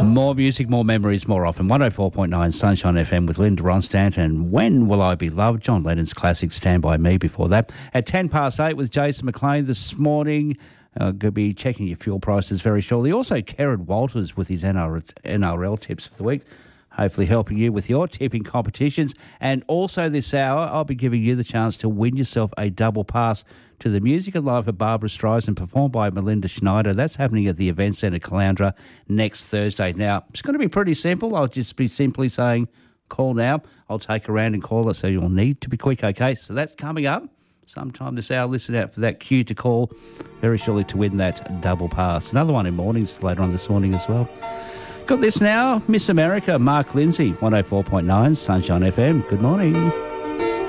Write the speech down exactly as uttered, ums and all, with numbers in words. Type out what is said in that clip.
More music, more memories, more often. one oh four point nine Sunshine F M with Linda Ronstadt and When Will I Be Loved? John Lennon's classic Stand By Me before that. At ten past eight with Jason McLean this morning. Uh, going to be checking your fuel prices very shortly. Also, Kerrod Walters with his N R L tips for the week. Hopefully helping you with your tipping competitions. And also this hour, I'll be giving you the chance to win yourself a double pass to the Music and Life of Barbara Streisand, performed by Melinda Schneider. That's happening at the Event Centre Caloundra next Thursday. Now, it's going to be pretty simple. I'll just be simply saying, call now. I'll take a round and call it, so you'll need to be quick, okay? So that's coming up sometime this hour. Listen out for that cue to call very shortly to win that double pass. Another one in mornings later on this morning as well. Got this now, Miss America, Mark Lindsay, one oh four point nine Sunshine F M. Good morning.